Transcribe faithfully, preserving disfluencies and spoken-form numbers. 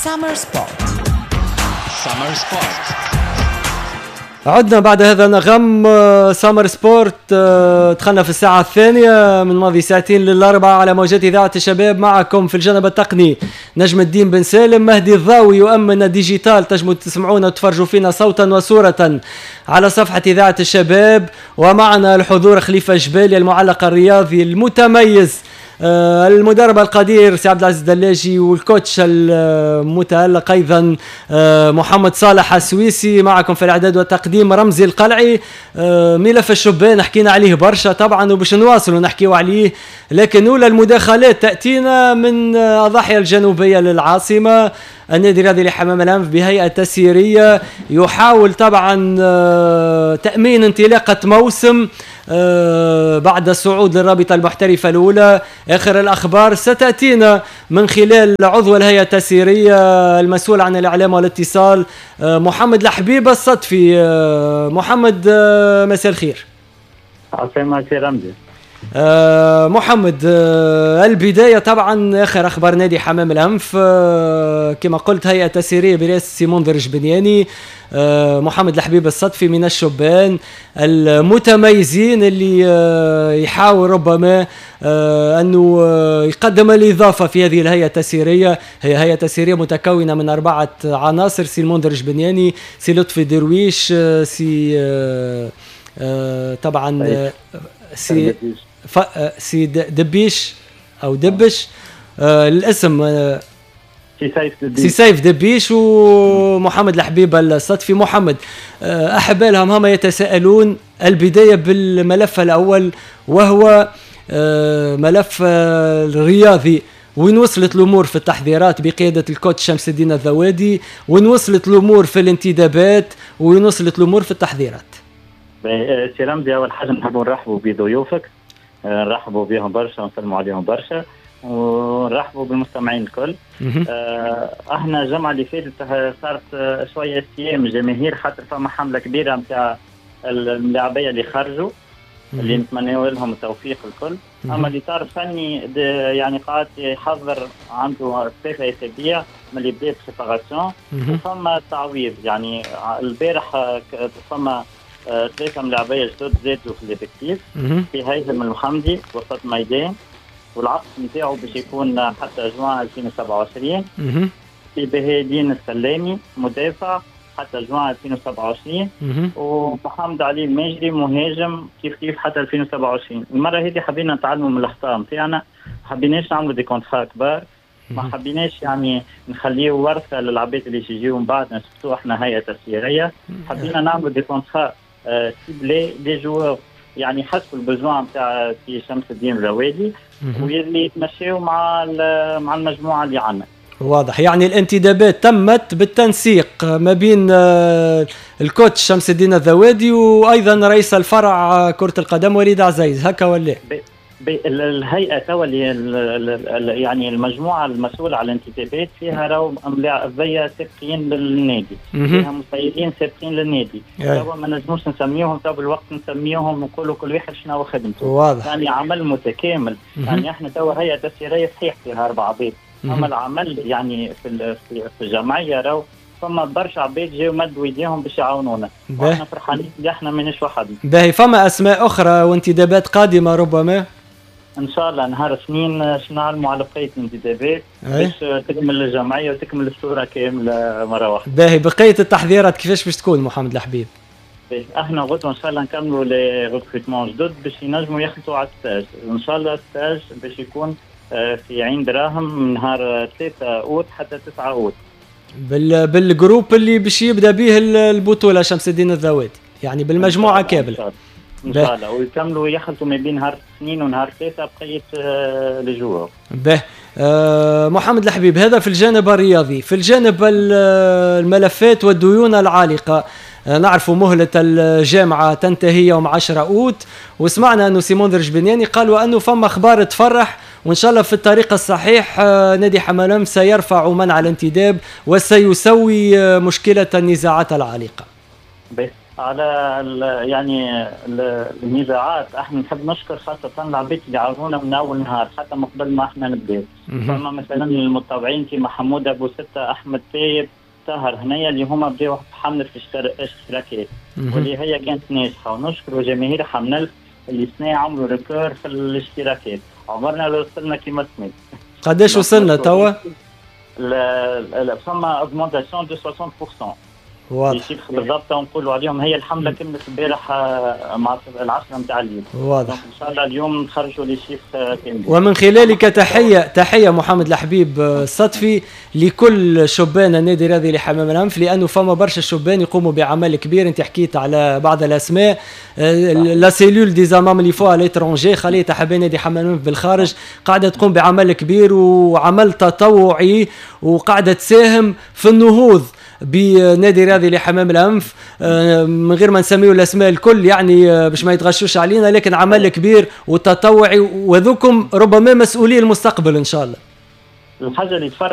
سامر سبورت. سامر سبورت. عدنا بعد هذا نغم سامر سبورت. دخلنا في الساعة الثانية من ماضي ساعتين للأربعة على موجات إذاعة الشباب. معكم في الجانب التقني نجم الدين بن سالم. مهدي الضاوي يؤمن ديجيتال. تجموا تسمعونا وتفرجوا فينا صوتا وصورة على صفحة إذاعة الشباب. ومعنا الحضور خليفة جبالي المعلق الرياضي المتميز، المدرب القدير سي عبد العزيز دلاجي، والكوتش المتألق أيضا محمد صالح السويسي. معكم في الإعداد والتقديم رمزي القلعي. ملف الشبان حكينا عليه برشا طبعا وباش نواصل ونحكيو عليه، لكن أولى المداخلات تأتينا من الضاحية الجنوبية للعاصمة. النادي الرياضي لحمام الأنف بهيئة تسييرية يحاول طبعا تأمين انطلاقة موسم بعد الصعود للرابطة المحترفة الأولى. آخر الأخبار ستأتينا من خلال عضو الهيئة التسييرية المسؤول عن الإعلام والاتصال محمد الحبيب الصدفي. محمد مساء الخير. عسلامة سي رمزي. آه محمد، آه البداية طبعا آخر أخبار نادي حمام الأنف. آه كما قلت هيئة تسييرية برئاسة سي منذر جبنياني. آه محمد الحبيب الصدفي من الشبان المتميزين اللي آه يحاول ربما آه أنه آه يقدم الإضافة في هذه الهيئة التسييرية. هي هيئة تسييرية متكونة من أربعة عناصر: سي منذر جبنياني، سي لطفي درويش، آه سي آه آه طبعا آه سي ف... سي دبيش او دبش آه الاسم آه سي سيف دبيش سي سيف دبيش ومحمد الحبيب الصدفي. محمد، آه احب لهم هم يتساءلون البدايه بالملف الاول وهو آه ملف آه الرياضي. وين وصلت الامور في التحضيرات بقياده الكوتش شمس الدين الذوادي؟ وين وصلت الامور في الانتدابات؟ وين وصلت الامور في التحضيرات؟ سي رمزي، اول حاجه نحب نرحبوا بضيوفك، نرحبوا بهم برشا ونسلموا عليهم برشا، ونرحبوا بالمستمعين الكل. آه احنا الجمعه اللي فاتت صارت شويه استيام الجماهير خاطر فما حمله كبيره نتاع اللاعبيه اللي خرجوا اللي نتمنوا لهم التوفيق الكل. اما اللي صار فني يعني قاعد يحضر عنده ثلاثه اسابيع من اللي بدات سيباراسيون وفما تعويض. يعني البارح فما آه، ثلاثة من لاعبية جدد زادوا في الإفكتيف، في هيثم المحمدي وسط ميدان، والعقد نتاعو باش يكون حتى جوان ألفين وسبعة وعشرين. في بهاء الدين السلامي مدافع حتى جوان ألفين وسبعة وعشرين، ومحمد علي الماجري مهاجم كيف كيف حتى ألفين وسبعة وعشرين. المرة هذه حبينا نتعلموا من الأخطاء نتاعنا، حبيناش نعملوا دي كونترا كبار، ما حبيناش يعني نخليه ورثة للعباد اللي يجيو من بعد نسبتوا احنا هيئة تسييرية. حبينا نعملوا دي كونترا سيبلي دي جوار يعني حسب البزوان نتاع سي شمس الدين الروادي واللي يتمشيوا مع مع المجموعه اللي عندنا. واضح، يعني الانتدابات تمت بالتنسيق ما بين الكوتش شمس الدين الذوادي وايضا رئيس الفرع كرة القدم وليد عزيز، هكا ولا؟ الهيئه توا يعني المجموعه المسؤوله على الانتدابات فيها راهو ضيا سابقين للنادي، فيها مسيرين سابقين للنادي. توا ما نجموش نسميوهم توا بالوقت، نسميوهم ونقولوا كل واحد شنو خدمته. واضح، يعني عمل متكامل. يعني احنا توا هيئه تسييريه صحيح فيها اربع عباد، اما العمل يعني في في الجمعيه راهو فما برشا عباد جاوا مدوا ايديهم باش يعاونونا، واحنا فرحانين اللي احنا ماناش وحدنا. باهي، فما اسماء اخرى وانتدابات قادمه ربما ان شاء الله نهار اثنين باش نعلموا على بقيه الانتدابات باش تكمل الجمعيه وتكمل الصوره كامله مره واحده. باهي، بقيه التحضيرات كيفاش باش تكون محمد الحبيب؟ احنا غدوه ان شاء الله نكملوا لي ريكروتمون جدد باش ينجموا يخلطوا على الستاج. ان شاء الله الستاج باش يكون في عين دراهم من نهار ثلاثة اوت حتى تسعة اوت بال بالجروب اللي باش يبدا به البطوله شمس الدين الذوادي، يعني بالمجموعه كامله ان شاء الله، ويكملوا يخلطوا ما بين نهار اثنين ونهار ثلاثة بقيه الجوار. به آه محمد الحبيب، هذا في الجانب الرياضي. في الجانب الملفات والديون العالقه، آه نعرفوا مهله الجامعه تنتهي يوم عشرة اوت، وسمعنا انه سي منذر جبنياني قال وانه فما اخبار تفرح، وان شاء الله في الطريق الصحيح. آه نادي حمام الأنف سيرفع منع الانتداب وسيسوي آه مشكله النزاعات العالقه. بس على ال- يعني ال- النزاعات. احنا نحب نشكر خاصة العبيد اللي عاونونا من اول نهار حتى من قبل ما احنا نبدأ. فما مثلا المتطوعين كيما حمود ابو ستة، احمد طيب، طاهر هنيا اللي هما بداوا حملة الاشتراكات واللي هي كانت ناجحة، ونشكر جماهير حملة اللي سنة عملوا ريكور في الاشتراكات. عمرنا لو وصلنا كيما سميت. قداش وصلنا توا؟ فما اوغمونتاسيون دو ستين بالمئة. واضح بالضبط نقولوا عليهم هي الحمله كملت البارح مع العشرة نتاع الليل. واضح. ان شاء الله اليوم نخرجوا لي شيف كاملين. ومن خلالك تحيه تحيه محمد الحبيب الصدفي لكل شبان النادي الرياضي لحمام الانف، لانه فما برشا شبان يقوموا بعمل كبير. انت حكيت على بعض الاسماء، لا سيلول دي زامام اللي فوق على ليترونجي خليه حبان نادي حمام الانف بالخارج قاعده تقوم بعمل كبير وعمل تطوعي، وقاعده تساهم في النهوض بنادي رياضي لحمام الانف من غير ما نسميه الاسماء الكل يعني باش ما يتغشوش علينا، لكن عمل كبير وتطوعي، وذوكم ربما مسؤولي المستقبل ان شاء الله. الحاجه اللي